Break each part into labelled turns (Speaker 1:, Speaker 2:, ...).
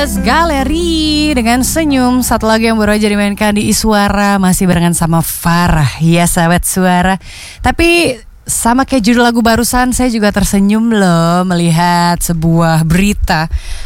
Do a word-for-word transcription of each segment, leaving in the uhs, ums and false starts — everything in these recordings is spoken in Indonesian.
Speaker 1: Guys Galeri dengan Senyum. Satu lagu yang baru aja dimainkan di Iswara, masih barengan sama Farah. Ya sahabat Suara. Tapi sama kayak judul lagu barusan, saya juga tersenyum loh melihat sebuah berita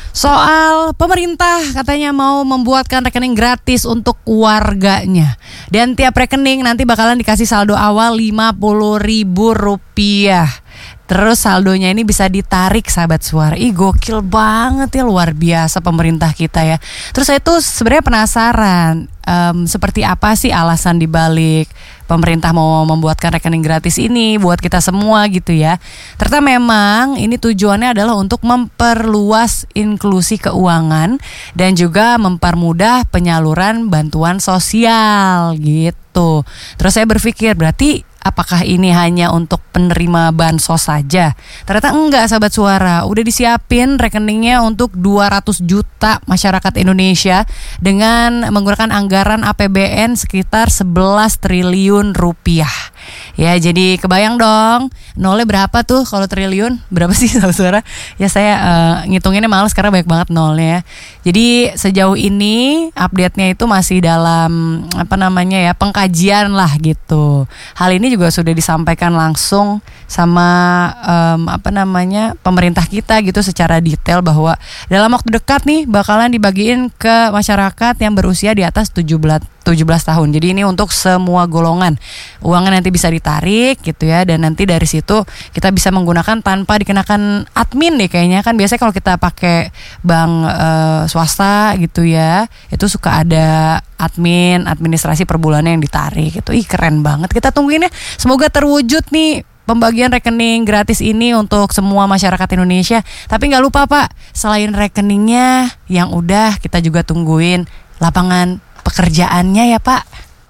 Speaker 1: soal pemerintah katanya mau membuatkan rekening gratis untuk warganya. Dan tiap rekening nanti bakalan dikasih saldo awal lima puluh ribu rupiah. Terus saldonya ini bisa ditarik sahabat Suara. Ih gokil banget ya, luar biasa pemerintah kita ya. Terus saya tuh sebenarnya penasaran um, seperti apa sih alasan dibalik pemerintah mau membuatkan rekening gratis ini buat kita semua gitu ya. Ternyata memang ini tujuannya adalah untuk memperluas inklusi keuangan dan juga mempermudah penyaluran bantuan sosial gitu. Terus saya berpikir berarti apakah ini hanya untuk penerima bansos saja? Ternyata enggak sahabat Suara. Udah disiapin rekeningnya untuk dua ratus juta masyarakat Indonesia dengan menggunakan anggaran A P B N sekitar sebelas triliun rupiah. Ya jadi kebayang dong nolnya berapa tuh kalau triliun? Berapa sih sahabat Suara? Ya saya uh, ngitunginnya males karena banyak banget nolnya ya. Jadi sejauh ini update-nya itu masih dalam apa namanya ya pengkajian lah gitu. Hal ini juga sudah disampaikan langsung sama um, apa namanya pemerintah kita gitu secara detail bahwa dalam waktu dekat nih bakalan dibagiin ke masyarakat yang berusia di atas tujuh belas tahun. Jadi ini untuk semua golongan. Uangnya nanti bisa ditarik gitu ya, dan nanti dari situ kita bisa menggunakan tanpa dikenakan admin deh kayaknya. Kan biasanya kalau kita pakai bank uh, swasta gitu ya, itu suka ada admin, administrasi per bulannya yang ditarik gitu. Ih keren banget. Kita tungguin ya. Semoga terwujud nih pembagian rekening gratis ini untuk semua masyarakat Indonesia. Tapi gak lupa Pak, selain rekeningnya yang udah, kita juga tungguin lapangan pekerjaannya ya Pak.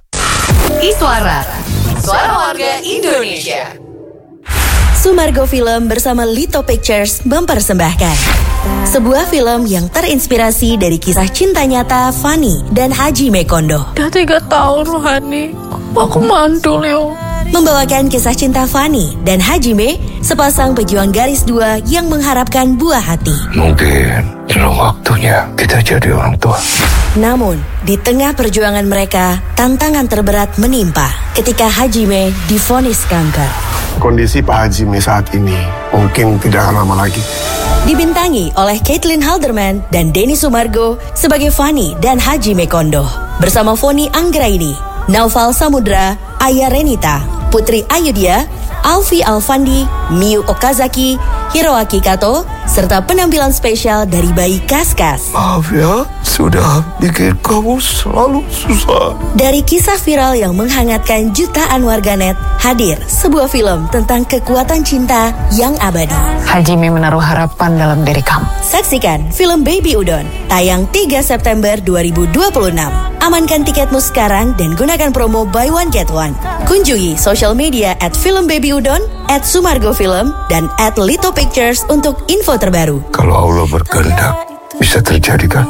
Speaker 2: Iswara, Suara Warga Indonesia.
Speaker 3: Sumargo Film bersama Lito Pictures mempersembahkan sebuah film yang terinspirasi dari kisah cinta nyata Fanny dan Hajime Kondo.
Speaker 4: Udah tiga tahun loh Hani, aku mantul yo.
Speaker 3: Membawakan kisah cinta Fanny dan Hajime, sepasang pejuang garis dua yang mengharapkan buah hati.
Speaker 5: Mungkin belum waktunya kita jadi orang tua.
Speaker 3: Namun, di tengah perjuangan mereka, tantangan terberat menimpa ketika Hajime divonis kanker.
Speaker 6: Kondisi Pak Hajime saat ini mungkin tidak akan lama lagi.
Speaker 3: Dibintangi oleh Caitlin Halderman dan Denny Sumargo sebagai Fanny dan Hajime Kondo. Bersama Foni Anggraini, Naufal Samudra, Aya Renita, Putri Ayudya, Alfi Alfandi, Miyu Okazaki, Hiroaki Kato, serta penampilan spesial dari bayi Kaskas.
Speaker 5: Maaf ya, sudah bikin kamu selalu susah.
Speaker 3: Dari kisah viral yang menghangatkan jutaan warganet, hadir sebuah film tentang kekuatan cinta yang abadi.
Speaker 4: Hajime menaruh harapan dalam diri kamu.
Speaker 3: Saksikan film Baby Udon, tayang tiga September dua ribu dua puluh enam. Amankan tiketmu sekarang dan gunakan promo buy one get one. Kunjungi social media at film Baby Udon, at Sumargo Film, dan at Lito Pictures untuk info terbaru.
Speaker 5: Kalau Allah berkehendak, bisa terjadi kan?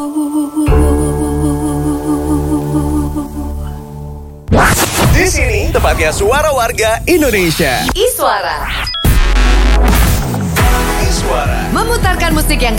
Speaker 7: Di sini tempatnya Suara Warga Indonesia.
Speaker 2: Iswara
Speaker 7: Iswara
Speaker 2: memutarkan musik yang